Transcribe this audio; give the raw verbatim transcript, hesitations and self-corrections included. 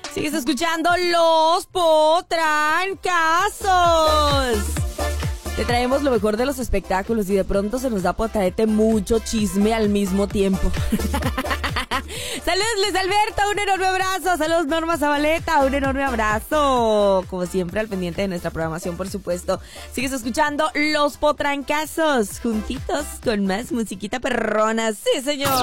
Sigues escuchando Los Potrancazos. Te traemos lo mejor de los espectáculos y de pronto se nos da por traerte mucho chisme al mismo tiempo. Saludos Luis Alberto, un enorme abrazo. Saludos Norma Zabaleta, un enorme abrazo. Como siempre al pendiente de nuestra programación, por supuesto. Sigues escuchando Los Potrancazos, juntitos con más musiquita perrona. Sí, señor.